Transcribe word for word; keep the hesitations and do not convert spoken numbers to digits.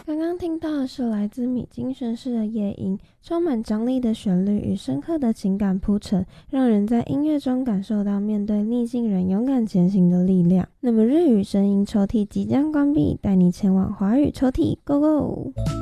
刚刚听到的是来自米津玄师的夜莺，充满张力的旋律与深刻的情感铺陈，让人在音乐中感受到面对逆境人勇敢前行的力量。那么日语声音抽屉即将关闭，带你前往华语抽屉 ，Go Go！